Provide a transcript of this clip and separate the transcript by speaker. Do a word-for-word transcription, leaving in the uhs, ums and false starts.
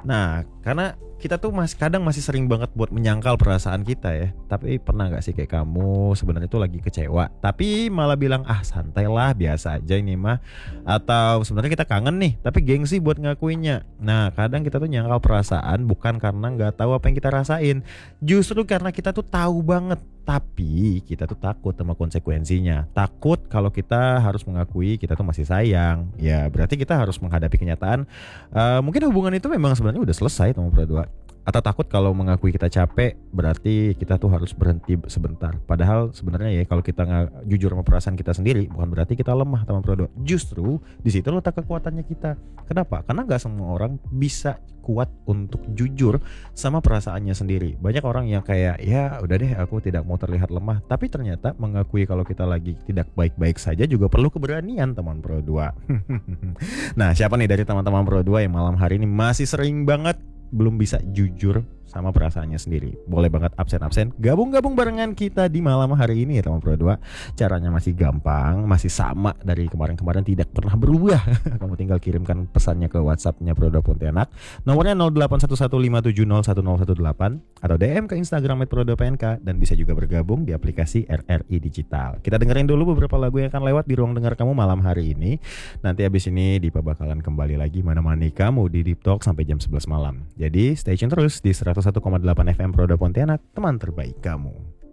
Speaker 1: Nah, karena kita tuh masih kadang masih sering banget buat menyangkal perasaan kita ya. Tapi pernah gak sih kayak kamu sebenarnya tuh lagi kecewa, tapi malah bilang ah santai lah, biasa aja ini mah. Atau sebenarnya kita kangen nih, tapi gengsi buat ngakuinnya. Nah, kadang kita tuh nyangkal perasaan bukan karena nggak tahu apa yang kita rasain, justru karena kita tuh tahu banget, tapi kita tuh takut sama konsekuensinya. Takut kalau kita harus mengakui kita tuh masih sayang. Ya berarti kita harus menghadapi kenyataan. Uh, mungkin hubungan itu memang sebenarnya udah selesai teman berdua. Atau takut kalau mengakui kita capek, berarti kita tuh harus berhenti sebentar. Padahal sebenarnya ya kalau kita nggak jujur sama perasaan kita sendiri, bukan berarti kita lemah teman berdua. Justru di situ letak kekuatannya kita. Kenapa? Karena nggak semua orang bisa kuat untuk jujur sama perasaannya sendiri. Banyak orang yang kayak ya udah deh aku tidak mau terlihat lemah, tapi ternyata mengakui kalau kita lagi tidak baik-baik saja juga perlu keberanian teman Pro dua. Nah, siapa nih dari teman-teman Pro dua yang malam hari ini masih sering banget belum bisa jujur sama perasaannya sendiri? Boleh banget absen-absen gabung-gabung barengan kita di malam hari ini ya teman Pro dua. Caranya masih gampang, masih sama dari kemarin-kemarin, tidak pernah berubah. Kamu tinggal kirimkan pesannya ke WhatsApp-nya Pro dua Pontianak. Nomornya nol delapan satu satu lima tujuh nol satu nol satu delapan atau D M ke Instagram at pro dua p n k, dan bisa juga bergabung di aplikasi R R I Digital. Kita dengerin dulu beberapa lagu yang akan lewat di ruang dengar kamu malam hari ini. Nanti habis ini Dipa bakalan kembali lagi menemani kamu di Deep Talk sampai jam sebelas malam. Jadi stay tune terus di seratus satu koma delapan F M Pro dua Pontianak, teman terbaik kamu.